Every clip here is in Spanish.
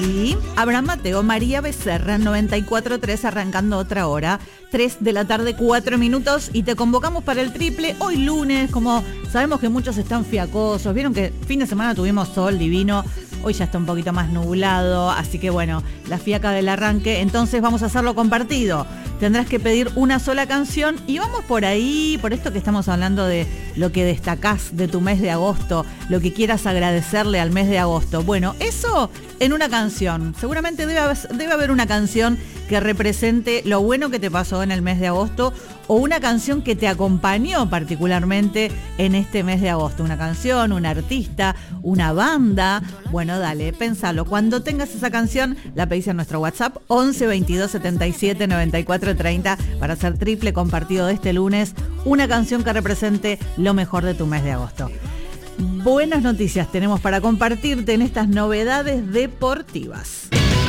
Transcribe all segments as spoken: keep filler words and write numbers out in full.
Y Abraham Mateo, María Becerra, noventa y cuatro punto tres, arrancando otra hora, tres de la tarde, cuatro minutos, y te convocamos para el triple hoy lunes. Como sabemos que muchos están fiacosos, vieron que fin de semana tuvimos sol divino, hoy ya está un poquito más nublado, así que bueno, la fiaca del arranque, entonces vamos a hacerlo compartido. Tendrás que pedir una sola canción y vamos por ahí, por esto que estamos hablando de lo que destacás de tu mes de agosto, lo que quieras agradecerle al mes de agosto. Bueno, eso en una canción. Seguramente debe haber, debe haber una canción que represente lo bueno que te pasó en el mes de agosto o una canción que te acompañó particularmente en este mes de agosto. Una canción, un artista, una banda. Bueno, dale, pensalo. Cuando tengas esa canción, la pedís en nuestro WhatsApp once veintidós setenta y siete noventa y cuatro treinta para hacer triple compartido de este lunes. Una canción que represente lo mejor de tu mes de agosto. Buenas noticias tenemos para compartirte en estas novedades deportivas.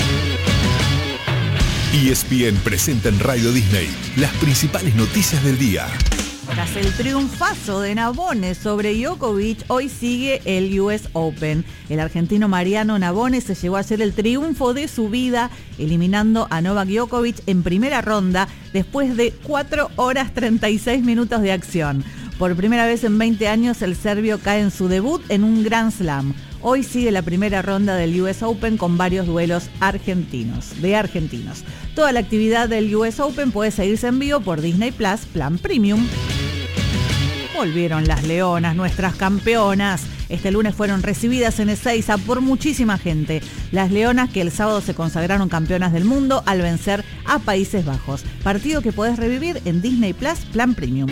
E S P N presenta en Radio Disney las principales noticias del día. Tras el triunfazo de Navone sobre Djokovic, hoy sigue el U S Open. El argentino Mariano Navone se llevó a hacer el triunfo de su vida, eliminando a Novak Djokovic en primera ronda después de cuatro horas treinta y seis minutos de acción. Por primera vez en veinte años, el serbio cae en su debut en un Grand Slam. Hoy sigue la primera ronda del U S Open con varios duelos argentinos, de argentinos. Toda la actividad del U S Open puede seguirse en vivo por Disney Plus, Plan Premium. Volvieron las leonas, nuestras campeonas. Este lunes fueron recibidas en Ezeiza por muchísima gente. Las leonas que el sábado se consagraron campeonas del mundo al vencer a Países Bajos. Partido que podés revivir en Disney Plus, Plan Premium.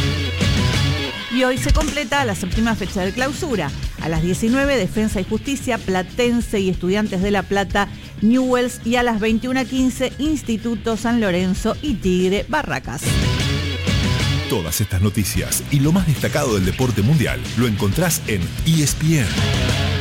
Y hoy se completa la séptima fecha de clausura. A las diecinueve, Defensa y Justicia, Platense y Estudiantes de La Plata, Newell's, y a las veintiuna quince, Instituto San Lorenzo y Tigre Barracas. Todas estas noticias y lo más destacado del deporte mundial lo encontrás en E S P N.